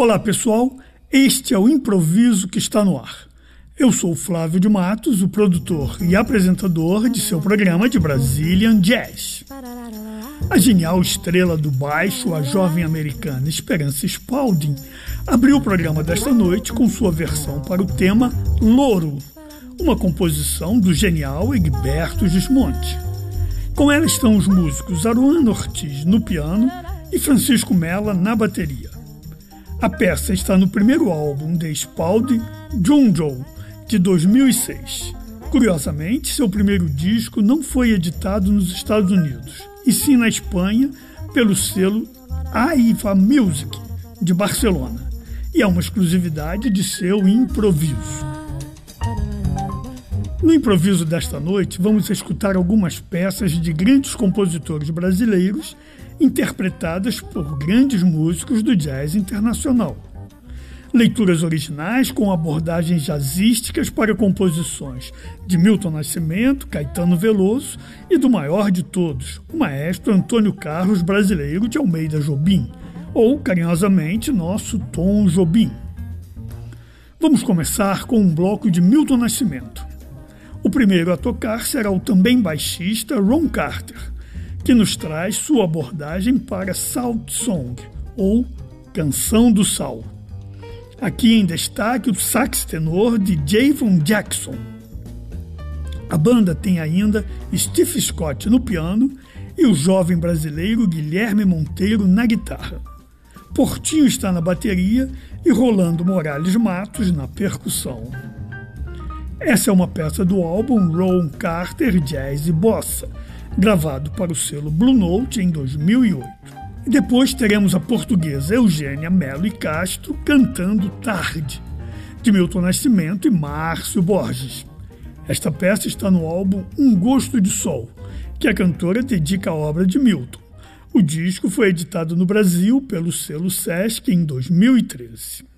Olá pessoal, este é o improviso que está no ar. Eu sou Flávio de Matos, o produtor e apresentador de seu programa de Brazilian Jazz. A genial estrela do baixo, a jovem americana Esperança Spalding, abriu o programa desta noite com sua versão para o tema Louro, uma composição do genial Egberto Gismonti. Com ela estão os músicos Aruano Ortiz no piano e Francisco Mella na bateria. A peça está no primeiro álbum de Spalding, Junjo, de 2006. Curiosamente, seu primeiro disco não foi editado nos Estados Unidos, e sim na Espanha, pelo selo Aiva Music, de Barcelona, e é uma exclusividade de seu improviso. No improviso desta noite, vamos escutar algumas peças de grandes compositores brasileiros interpretadas por grandes músicos do jazz internacional. Leituras originais com abordagens jazzísticas para composições de Milton Nascimento, Caetano Veloso e do maior de todos, o maestro Antônio Carlos Brasileiro de Almeida Jobim, ou, carinhosamente, nosso Tom Jobim. Vamos começar com um bloco de Milton Nascimento. O primeiro a tocar será o também baixista Ron Carter, que nos traz sua abordagem para Salt Song, ou Canção do Sal. Aqui em destaque o sax tenor de Javon Jackson. A banda tem ainda Steve Scott no piano e o jovem brasileiro Guilherme Monteiro na guitarra. Portinho está na bateria e Rolando Morales Matos na percussão. Essa é uma peça do álbum Ron Carter Jazz e Bossa, gravado para o selo Blue Note em 2008. E depois teremos a portuguesa Eugênia Melo e Castro cantando Tarde, de Milton Nascimento e Márcio Borges. Esta peça está no álbum Um Gosto de Sol, que a cantora dedica à obra de Milton. O disco foi editado no Brasil pelo selo Sesc em 2013.